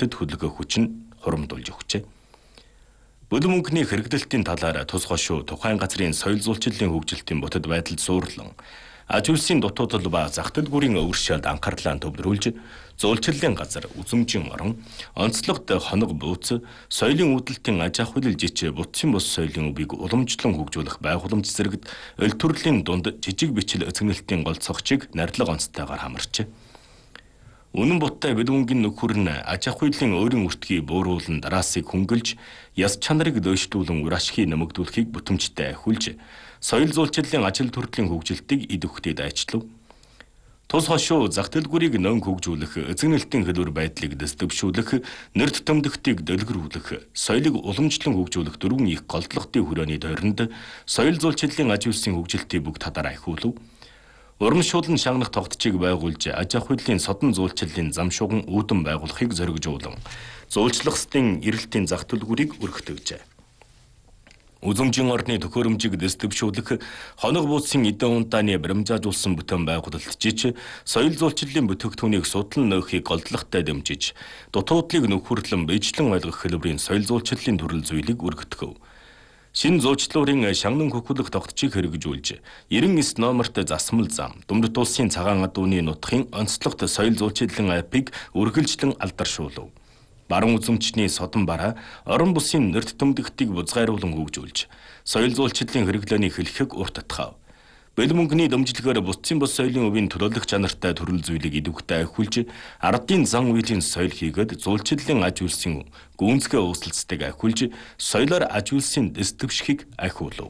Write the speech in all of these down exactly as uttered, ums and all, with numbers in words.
ажилчдад хөдөлгөөх хүч нь хуримдуулж өгчээ. Бүлэм мөнгөний хэрэглэлтийн талаар тус хошуу тухайн газрын соёл зуулчлалын хөгжилтийн бутад байдалд суурлан аж үйлсийн дутуудал ба зах дэлгүүрийн өвөршөлд анхаарлаа төвлөрүүлж, зуулчлалын газар, үзмжийн орон, онцлогт хоног бууц, соёлын үүдэлтийн аж ахуйл жич бутсын бус соёлын өвийг уламжлан хөгжүүлэх байгууламж зэрэгт өл төрлийн дунд жижиг бичил эзэгнэлтийн гол цогцыг нардлага онцтойгоор хамарчээ. Үнэн буттай бүлэмгийн нөхөр нь аж ахуйлын өөрийн үртгийг бууруулан дараасыг хөнгөлж, яс чанарыг дөйшлүүлэн үр ашгийг нэмэгдүүлэхийг бүтэмжтэй ахиулж, соёл зуулчлалын ажил төрлийн хөгжилтийг эд өгөхөд ажиллав. Тус хошуу зах дэлгүүрийг нэн хөгжүүлэх, эзэгнэлтийн хэлбэр байдлыг дэвшүүлэх, нэрт томдогтыг дэлгэрүүлэх, соёлыг уламжлан хөгжүүлэх дөрвөн их голдлогын хүрээний тойронд соёл зуулчлалын аж үйлсийн хөгжилтийг бүгд тадараа ахиулав. Урамшуулан шагнах тогтчийг байгуулж, аж ахуйлын содон зуулчлалын зам шугам үүдэн байгуулахыг зоригжуулан, зуулчлахстын эрэлтийн зах төлгүүрийг өргөтгөжээ. Үзмжийн орны төхөөрөмжийг дэвшүүлэх, хоног бууцын эдэн ундааны баримжаажуулсан бүтээн байгуулалт жиж, соёл зуулчлалын бүтээгдэхүүнийг судлан нөхөхийг голдлоготой дэмжиж, дутуудлыг нөхөрлөн биечлэн ойлгох хэлбэрийн соёл зуулчлалын төрөл зүйлийг өргөтгөв. Шин зуучлалын шагнан хөхөлөх тогтчийг хэрэгжүүлж, ерөн эс номерт засмал зам, Думдут улсын цагаан адууны нутгийн онцлогт соёл зуулчлалын апыг үргэлжлэн алдаршуулв. Баруун үзэмчний содон бараа, орон бусын нэрт төмдөгтийг бузгайруулан хөгжүүлж, соёл зуулчлалын хэрэглээний хэлхэг урт татхав. Бүлэм мөнгөний дэмжлэгээр бутсын бус соёлын өвийн төлөөлөх чанартай төрөл зүйлийг идэвхтэй ахиулж, ардын зан үйлийн соёл хийгээд зуулчлалын аж үйлсийн гүнзгий ууслалцыг ахиулж, соёлоор аж үйлсийн дэс дэвшихийг ахиулв.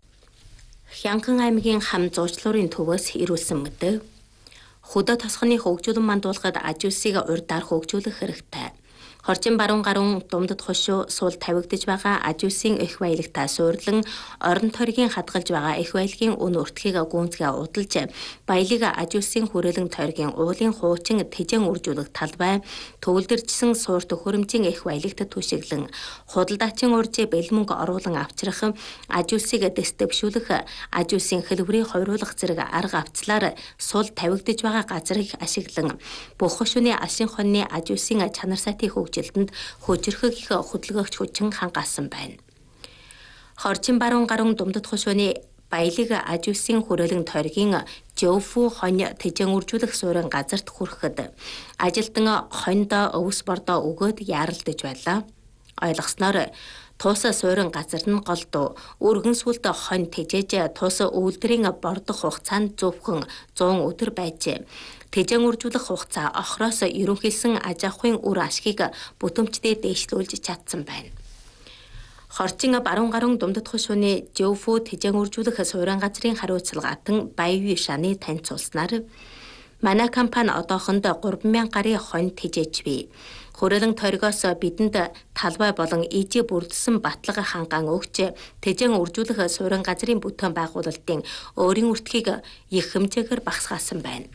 Хянхан аймгийн хам зуучлалын төвөөс ирүүлсэн мэдээ. Хөдөө тосгоны хөгжүүлэн мандуулахад аж үйлсийг урьдаар хөгжүүлэх хэрэгтэй. Хорчин баруун гаруун Думдут хошуу суул тавигдж байгаа аж үйлсийн их баялагтаа суурлан орон тойргийн хадгалж байгаа их баялагын үн өртгийг гүнзгий удалж, баялаг аж үйлсийн хүрээлэн тойргийн уулын хуучин тэжээн үржүүлэх талбай, төвлөржсөн суур төхөөрөмжийн их баялагт түшиглэн, худалдаачийн уржээ бэлмөнгө оруулан авчрах, аж үйлсийг дэс дэвшүүлэх, аж үйлсийн хэлбэрийг хойруулах зэрэг арга авцлаар суул тавигдж байгаа газрыг ашиглан, бүх хошууны алшин хоньны аж үйлсийн чанар сайтыг хөгжилтөнд хөжөрхөг их хөдөлгөөгч хүчин хангасан байна. Хорчин баруун гаруун Думдут хошууны баялаг аж үйлсийн хүрээлэн тойргийн Жөвфүү хонь тэжээн үржүүлэх суурин газарт хүрэхэд ажилтан хоньдоо өвс бордоо өгөөд яаралдаж байлаа. Ойлгосноор туус суурин газар нь голдуу, өргөн сүлд хонь тэжээж туус өвлдрийн бордох хугацаанд зөвхөн зуун өдөр байжээ. Тэжээн үржүүлэх хугацаа охроос ерөнхийлсөн аж ахуйн үр ашгийг бүтэмжтэй дээшлүүлж чадсан байна. Хорчин баруун гаруун Думдут хошууны Жөвфүү тэжээн үржүүлэх суурин газрын хариуцлагаатан Баян шаны танилцуулснаар манай компани одоохонд гурван мянган гаруй хонь тэжээж бий. Хүрээлэн тойргоос бидэнд талбай болон ижи бүрдсэн батлага хангаан өгч, тэжээн үржүүлэх суурин газрын бүтээн байгуулалтын өөрийн үртгийг их хэмжээгээр багасгаасан байна.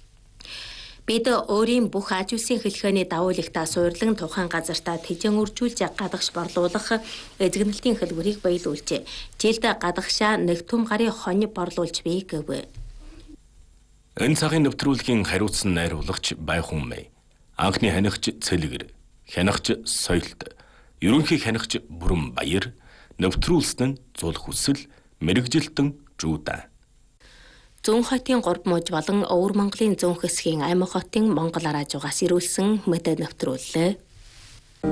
Бид өөрийн бүх аж үйлсийн хэлхээний давуу лигтаа суурлан тухайн газартаа тэжээн үржүүлж гадагш борлуулах эзэгнэлтийн хэлбэрийг баялуулж, жилд гадагшаа нэг түм гаруй хонь борлуулж бий гэв. Энэ цагийн нэвтрүүлгийн хариуцсан найруулагч Байхун Мэй, анхны хянагч Цэлгэр, хянагч Соёлт, ерөнхий хянагч Бүрэн Баяр, нэвтрүүлсэн нь Зул Хүсэл, мэрэгжилтэн Жуудан. Зүүн хотын гурав мужи болон Өвөр Монголын зүүн хэсгийн Аймаг хотын Монгол араажуугаас ирүүлсэн мэдээ нэвтрүүллээ.